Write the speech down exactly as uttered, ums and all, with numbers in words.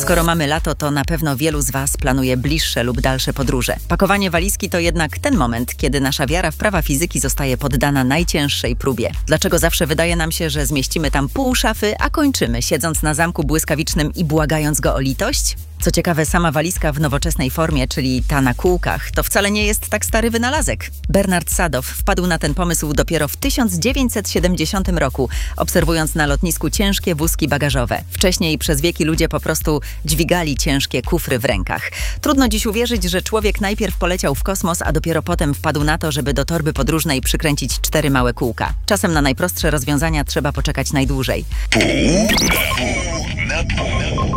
Skoro mamy lato, to na pewno wielu z Was planuje bliższe lub dalsze podróże. Pakowanie walizki to jednak ten moment, kiedy nasza wiara w prawa fizyki zostaje poddana najcięższej próbie. Dlaczego zawsze wydaje nam się, że zmieścimy tam pół szafy, a kończymy siedząc na zamku błyskawicznym i błagając go o litość? Co ciekawe, sama walizka w nowoczesnej formie, czyli ta na kółkach, to wcale nie jest tak stary wynalazek. Bernard Sadow wpadł na ten pomysł dopiero w tysiąc dziewięćset siedemdziesiątym roku, obserwując na lotnisku ciężkie wózki bagażowe. Wcześniej przez wieki ludzie po prostu dźwigali ciężkie kufry w rękach. Trudno dziś uwierzyć, że człowiek najpierw poleciał w kosmos, a dopiero potem wpadł na to, żeby do torby podróżnej przykręcić cztery małe kółka. Czasem na najprostsze rozwiązania trzeba poczekać najdłużej. Pół na pół.